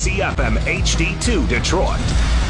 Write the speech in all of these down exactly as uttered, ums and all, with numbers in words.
C F M H D two Detroit.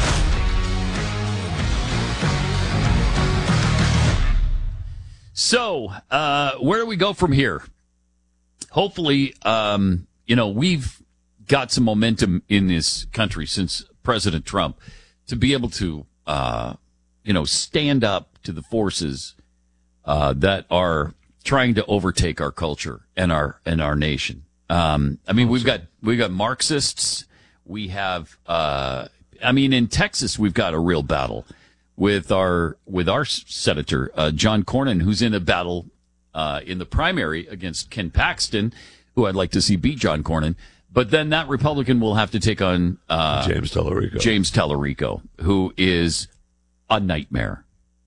So, uh, where do we go from here? Hopefully, um, you know, we've got some momentum in this country since President Trump to be able to, uh, you know, stand up to the forces uh, that are trying to overtake our culture and our and our nation. Um, I mean, we've got we've got Marxists. We have, uh, I mean, in Texas, we've got a real battle with our with our senator uh, John Cornyn, who's in a battle uh, in the primary against Ken Paxton, who I'd like to see beat John Cornyn. But then that Republican will have to take on uh, James Tallarico. James Tallarico, who is a nightmare.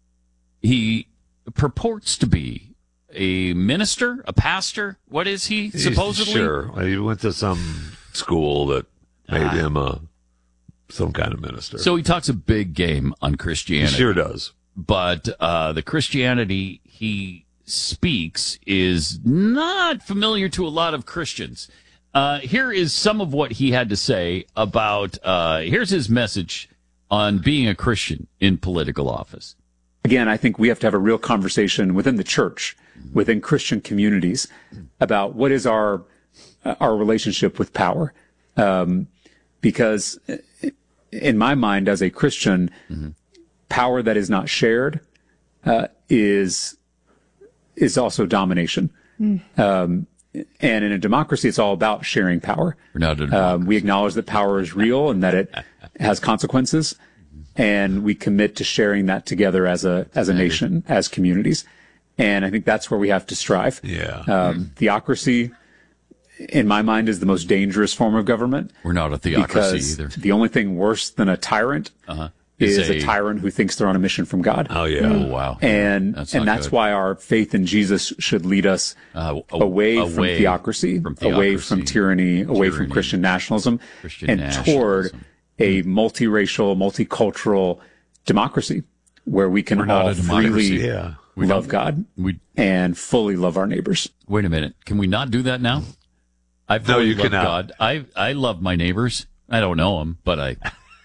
He purports to be a minister, a pastor. What is he, He's, supposedly? Sure. He went to some school that made ah. him a some kind of minister. So he talks a big game on Christianity. He sure does. But uh, the Christianity he speaks is not familiar to a lot of Christians. Uh, here is some of what he had to say about, uh, here's his message on being a Christian in political office. Again, I think we have to have a real conversation within the church, within Christian communities, about what is our uh, our relationship with power. Um, because in my mind, as a Christian, mm-hmm. power that is not shared uh, is is also domination. Mm. Um, and in a democracy, it's all about sharing power. We're not a um, we acknowledge that power is real and that it has consequences, and we commit to sharing that together as a as a nation, as communities. And I think that's where we have to strive. Yeah. Um, mm. Theocracy, in my mind, is the most dangerous form of government. We're not a theocracy because either. The only thing worse than a tyrant uh-huh. is, is a, a tyrant who thinks they're on a mission from God. Oh, yeah. Mm. Oh, wow. And that's and that's good. why our faith in Jesus should lead us uh, away, away, from, theocracy, from theocracy, away from tyranny, tyranny, away from Christian nationalism, Christian and nationalism. toward a multiracial, multicultural democracy where we can We're all freely yeah. we love God we, and fully love our neighbors. Wait a minute. Can we not do that now? I no, you love cannot. God. I I love my neighbors. I don't know them, but I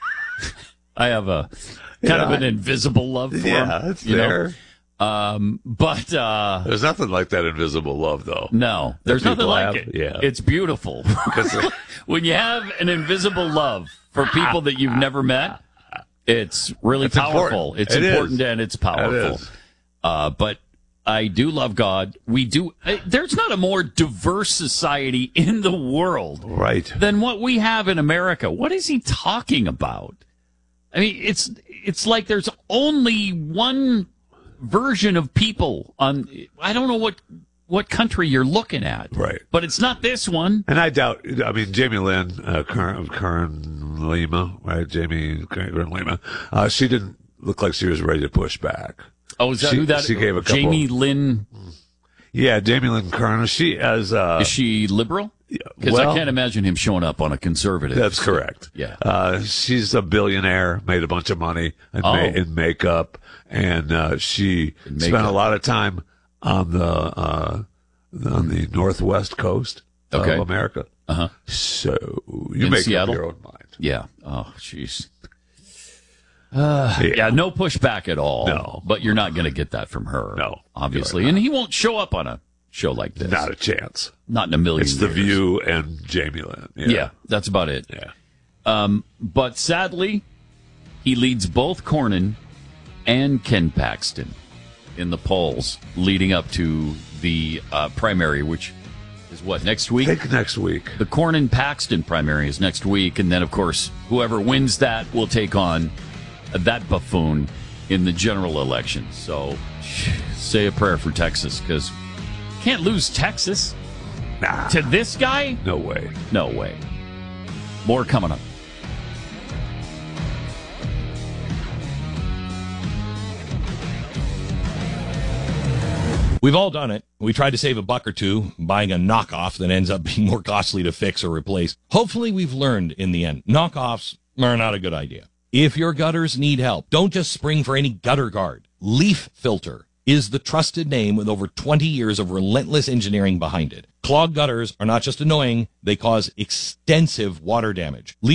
I have a kind yeah, of an invisible love for yeah, them. Yeah, it's you there. Know? Um, but uh, there's nothing like that invisible love, though. No, there's nothing like have, it. Yeah, it's beautiful. When you have an invisible love for people that you've never met, it's really it's powerful. Important. It's it important is. and it's powerful. It uh, but I do love God. We do. Uh, there's not a more diverse society in the world, right, than what we have in America. What is he talking about? I mean, it's it's like there's only one version of people on. I don't know what what country you're looking at, right? But it's not this one. And I doubt. I mean, Jamie Lynn, uh, Kern, Kern Lima, right? Jamie Kern Lima. Uh, she didn't look like she was ready to push back. Oh, is that she, who that? She gave a couple. Jamie Lynn. Yeah, Jamie Lynn Kern. She as uh, is she liberal? Because well, I can't imagine him showing up on a conservative. That's correct. Yeah. Uh, she's a billionaire, made a bunch of money in, oh. ma- in makeup, and uh, she spent a lot of time on the uh, on the northwest coast okay. of America. Uh-huh. So you in make Seattle? up your own mind. Yeah. Oh, jeez. Uh, yeah. yeah, no pushback at all. No. But you're not going to get that from her. No. Obviously. And he won't show up on a show like this. Not a chance. Not in a million It's years. The View and Jamie Lynn. Yeah. yeah, that's about it. Yeah. Um, but sadly, he leads both Cornyn and Ken Paxton in the polls leading up to the uh, primary, which is what, next week? I think next week. The Cornyn-Paxton primary is next week, and then, of course, whoever wins that will take on that buffoon in the general election. So say a prayer for Texas, because can't lose Texas nah. to this guy? No way. No way. More coming up. We've all done it. We tried to save a buck or two buying a knockoff that ends up being more costly to fix or replace. Hopefully we've learned in the end. Knockoffs are not a good idea. If your gutters need help, don't just spring for any gutter guard. Leaf Filter is the trusted name with over twenty years of relentless engineering behind it. Clogged gutters are not just annoying, they cause extensive water damage.